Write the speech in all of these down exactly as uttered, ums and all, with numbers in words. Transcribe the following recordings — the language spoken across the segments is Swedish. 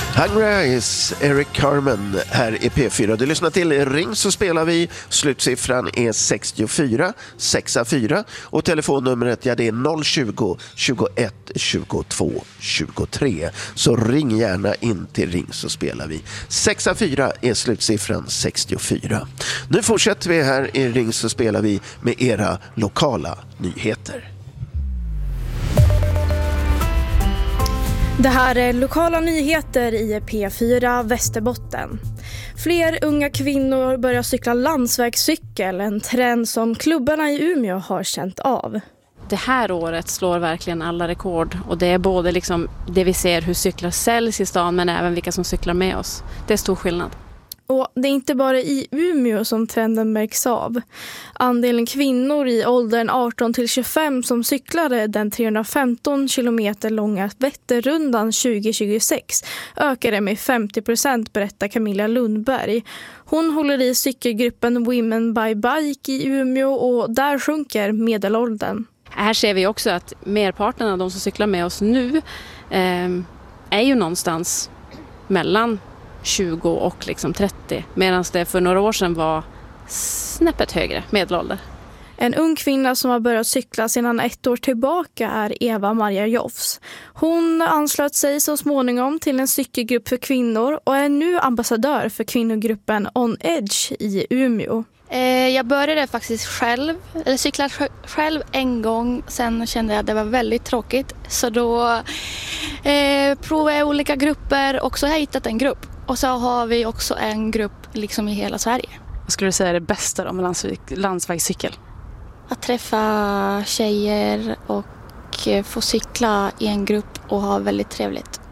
Hungry Eyes, Eric Carmen här i P fyra. Du lyssnar till Ring så spelar vi. Slutsiffran är sextiofyra sextiofyra och telefonnumret, ja, det är noll tjugo, tjugoett, tjugotvå, tjugotre. Så ring gärna in till Ring så spelar vi. sextiofyra är slutsiffran sextiofyra. Nu fortsätter vi här i Ring så spelar vi med era lokala nyheter. Det här är lokala nyheter i P fyra Västerbotten. Fler unga kvinnor börjar cykla landsvägscykel, en trend som klubbarna i Umeå har känt av. Det här året slår verkligen alla rekord och det är både liksom det vi ser hur cyklar säljs i stan men även vilka som cyklar med oss. Det är stor skillnad. Och det är inte bara i Umeå som trenden märks av. Andelen kvinnor i åldern arton till tjugofem som cyklade den trehundrafemton kilometer långa Vätternrundan tjugo tjugosex ökade med femtio procent, berättar Camilla Lundberg. Hon håller i cykelgruppen Women by Bike i Umeå och där sjunker medelåldern. Här ser vi också att merparten av de som cyklar med oss nu eh, är ju någonstans mellan tjugo och liksom trettio, medan det för några år sedan var snäppet högre medelålder. En ung kvinna som har börjat cykla sedan ett år tillbaka är Eva Maria Joffs. Hon anslöt sig så småningom till en cykelgrupp för kvinnor och är nu ambassadör för kvinnogruppen On Edge i Umeå. Jag började faktiskt själv, eller cyklat själv en gång, sen kände jag att det var väldigt tråkigt. Så då eh, provade jag olika grupper och så har jag hittat en grupp. Och så har vi också en grupp liksom i hela Sverige. Vad skulle du säga är det bästa då med landsväg, landsvägscykel? Att träffa tjejer och få cykla i en grupp och ha väldigt trevligt.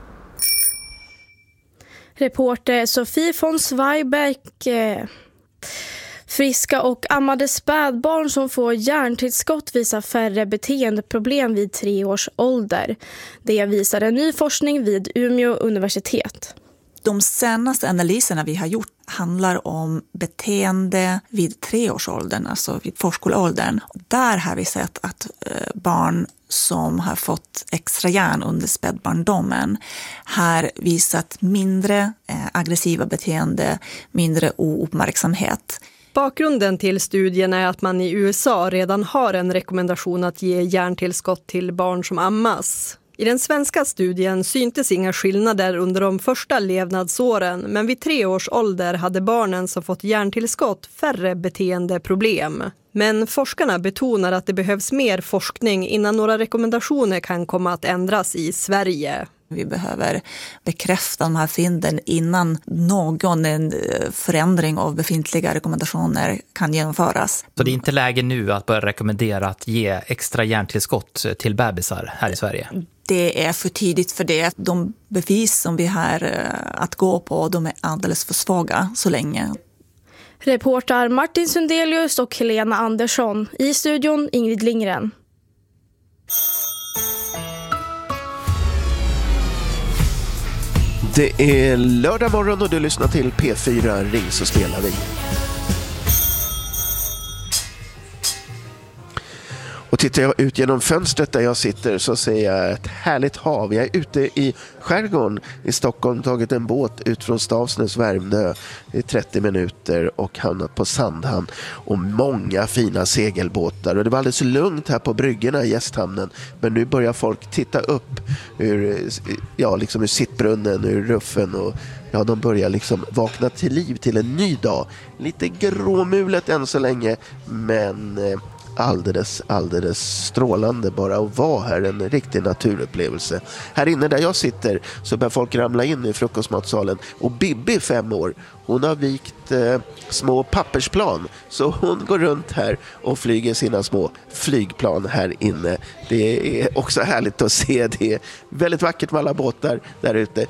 Reporter Sofie von Zweiberg. Eh... Friska och ammade spädbarn som får hjärntillskott visar färre beteendeproblem vid tre års ålder. Det visar en ny forskning vid Umeå universitet. De senaste analyserna vi har gjort handlar om beteende vid treårsåldern, alltså vid förskoleåldern. Där har vi sett att barn som har fått extra järn under spädbarndomen har visat mindre aggressiva beteende, mindre ouppmärksamhet. Bakgrunden till studien är att man i U S A redan har en rekommendation att ge järntillskott till barn som ammas. I den svenska studien syntes inga skillnader under de första levnadsåren, men vid tre års ålder hade barnen som fått järntillskott färre beteendeproblem. Men forskarna betonar att det behövs mer forskning innan några rekommendationer kan komma att ändras i Sverige. Vi behöver bekräfta de här fynden innan någon förändring av befintliga rekommendationer kan genomföras. Så det är inte läge nu att börja rekommendera att ge extra järntillskott till bebisar här i Sverige? Det är för tidigt för det. De bevis som vi har att gå på, de är alldeles för svaga så länge. Reporter Martin Sundelius och Helena Andersson. I studion Ingrid Lindgren. Det är lördag morgon och du lyssnar till P fyra Ring så spelar vi. Och tittar jag ut genom fönstret där jag sitter så ser jag ett härligt hav. Jag är ute i skärgården i Stockholm, tagit en båt ut från Stavsnäs Värmdö i trettio minuter och hamnat på Sandhamn. Och många fina segelbåtar. Och det var alldeles lugnt här på bryggorna i gästhamnen. Men nu börjar folk titta upp ur, ja, liksom ur sittbrunnen, ur ruffen och ja, de börjar liksom vakna till liv till en ny dag. Lite gråmulet än så länge, men eh, alldeles, alldeles strålande bara att vara här. En riktig naturupplevelse. Här inne där jag sitter så börjar folk ramla in i frukostmatsalen. Och Bibi, fem år, hon har vikt eh, små pappersplan. Så hon går runt här och flyger sina små flygplan här inne. Det är också härligt att se. Det är väldigt vackert med alla båtar där ute.